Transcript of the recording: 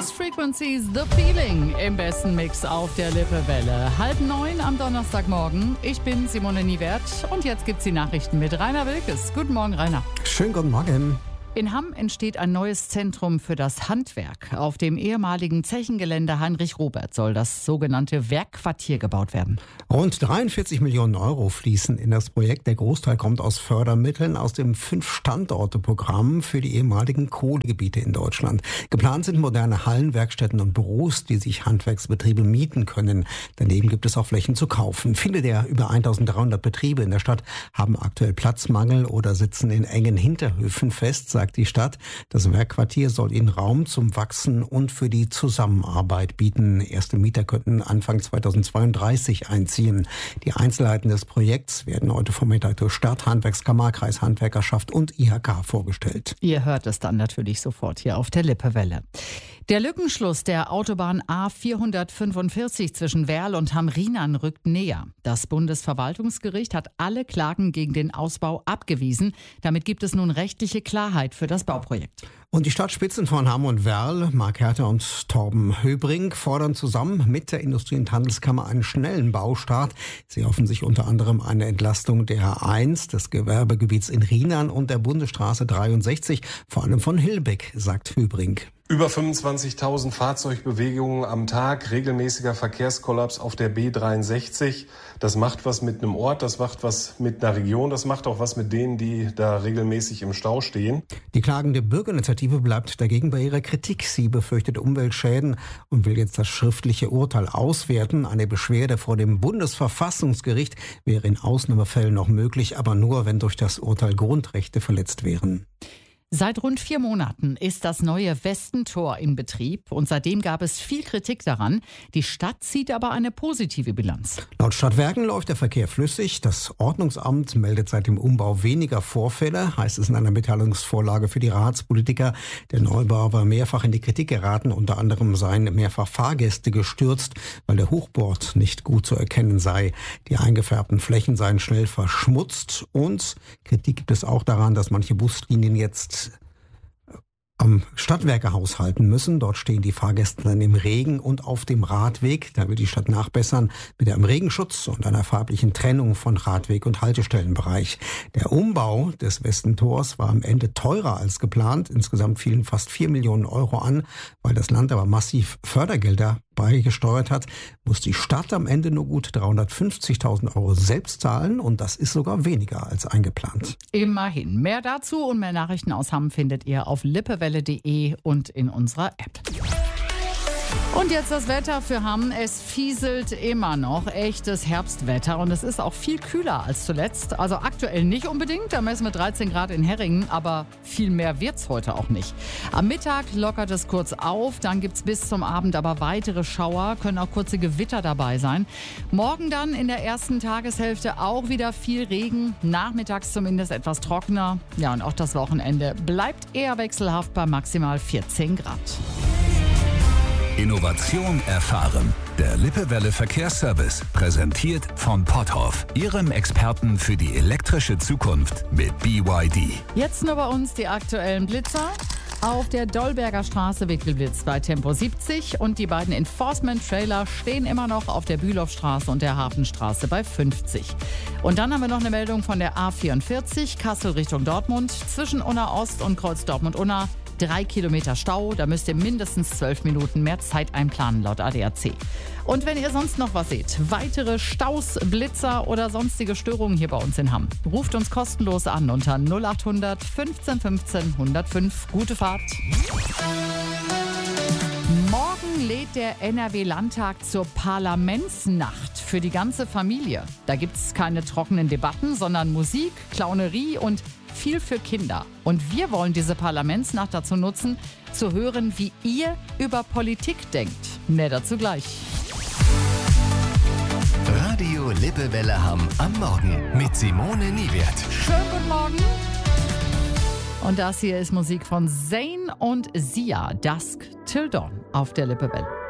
Lost Frequencies, The Feeling im besten Mix auf der Lippewelle. 8:30 am Donnerstagmorgen. Ich bin Simone Niewert und jetzt gibt's die Nachrichten mit Rainer Wilkes. Guten Morgen, Rainer. Schönen guten Morgen. In Hamm entsteht ein neues Zentrum für das Handwerk. Auf dem ehemaligen Zechengelände Heinrich-Robert soll das sogenannte Werkquartier gebaut werden. Rund 43 Millionen Euro fließen in das Projekt. Der Großteil kommt aus Fördermitteln aus dem 5-Standorte-Programm für die ehemaligen Kohlegebiete in Deutschland. Geplant sind moderne Hallen, Werkstätten und Büros, die sich Handwerksbetriebe mieten können. Daneben gibt es auch Flächen zu kaufen. Viele der über 1300 Betriebe in der Stadt haben aktuell Platzmangel oder sitzen in engen Hinterhöfen fest, sagt die Stadt. Das Werkquartier soll ihnen Raum zum Wachsen und für die Zusammenarbeit bieten. Erste Mieter könnten Anfang 2032 einziehen. Die Einzelheiten des Projekts werden heute Vormittag durch Stadt, Handwerkskammer, Kreishandwerkerschaft und IHK vorgestellt. Ihr hört es dann natürlich sofort hier auf der Lippewelle. Der Lückenschluss der Autobahn A445 zwischen Werl und Hamm-Rienan rückt näher. Das Bundesverwaltungsgericht hat alle Klagen gegen den Ausbau abgewiesen. Damit gibt es nun rechtliche Klarheit für das Bauprojekt. Und die Stadtspitzen von Hamm und Werl, Marc Herter und Torben Höbrink, fordern zusammen mit der Industrie- und Handelskammer einen schnellen Baustart. Sie hoffen sich unter anderem eine Entlastung der A1, des Gewerbegebiets in Rienan und der Bundesstraße 63, vor allem von Hilbeck, sagt Höbrink. Über 25.000 Fahrzeugbewegungen am Tag, regelmäßiger Verkehrskollaps auf der B63. Das macht was mit einem Ort, das macht was mit einer Region, das macht auch was mit denen, die da regelmäßig im Stau stehen. Die klagende Bürgerinitiative bleibt dagegen bei ihrer Kritik. Sie befürchtet Umweltschäden und will jetzt das schriftliche Urteil auswerten. Eine Beschwerde vor dem Bundesverfassungsgericht wäre in Ausnahmefällen noch möglich, aber nur, wenn durch das Urteil Grundrechte verletzt wären. Seit rund 4 Monaten ist das neue Westentor in Betrieb und seitdem gab es viel Kritik daran. Die Stadt zieht aber eine positive Bilanz. Laut Stadtwerken läuft der Verkehr flüssig. Das Ordnungsamt meldet seit dem Umbau weniger Vorfälle, heißt es in einer Mitteilungsvorlage für die Ratspolitiker. Der Neubau war mehrfach in die Kritik geraten. Unter anderem seien mehrfach Fahrgäste gestürzt, weil der Hochbord nicht gut zu erkennen sei. Die eingefärbten Flächen seien schnell verschmutzt und Kritik gibt es auch daran, dass manche Buslinien jetzt am Stadtwerkehaus halten müssen. Dort stehen die Fahrgäste dann im Regen und auf dem Radweg. Da will die Stadt nachbessern mit einem Regenschutz und einer farblichen Trennung von Radweg- und Haltestellenbereich. Der Umbau des Westentors war am Ende teurer als geplant. Insgesamt fielen fast 4 Millionen Euro an. Weil das Land aber massiv Fördergelder beigesteuert hat, muss die Stadt am Ende nur gut 350.000 Euro selbst zahlen und das ist sogar weniger als eingeplant. Immerhin. Mehr dazu und mehr Nachrichten aus Hamm findet ihr auf lippewelle.de und in unserer App. Und jetzt das Wetter für Hamm. Es fieselt immer noch. Echtes Herbstwetter und es ist auch viel kühler als zuletzt. Also aktuell nicht unbedingt. Da messen wir 13 Grad in Herringen, aber viel mehr wird's heute auch nicht. Am Mittag lockert es kurz auf. Dann gibt's bis zum Abend aber weitere Schauer. Können auch kurze Gewitter dabei sein. Morgen dann in der ersten Tageshälfte auch wieder viel Regen. Nachmittags zumindest etwas trockener. Ja, und auch das Wochenende bleibt eher wechselhaft bei maximal 14 Grad. Innovation erfahren. Der Lippewelle Verkehrsservice, präsentiert von Potthoff, Ihrem Experten für die elektrische Zukunft mit BYD. Jetzt nur bei uns die aktuellen Blitzer. Auf der Dollberger Straße Wickelblitz bei Tempo 70 und die beiden Enforcement-Trailer stehen immer noch auf der Bülowstraße und der Hafenstraße bei 50. Und dann haben wir noch eine Meldung von der A44 Kassel Richtung Dortmund zwischen Unna Ost und Kreuz Dortmund-Unna. 3 Kilometer Stau, da müsst ihr mindestens 12 Minuten mehr Zeit einplanen laut ADAC. Und wenn ihr sonst noch was seht, weitere Staus, Blitzer oder sonstige Störungen hier bei uns in Hamm, ruft uns kostenlos an unter 0800 15 15 105. Gute Fahrt! Morgen lädt der NRW-Landtag zur Parlamentsnacht für die ganze Familie. Da gibt es keine trockenen Debatten, sondern Musik, Clownerie und viel für Kinder. Und wir wollen diese Parlamentsnacht dazu nutzen, zu hören, wie ihr über Politik denkt. Mehr dazu gleich. Radio Lippewelle Hamm am Morgen mit Simone Niewert. Schönen guten Morgen. Und das hier ist Musik von Zayn und Sia, Dusk Till Dawn auf der Lippewelle.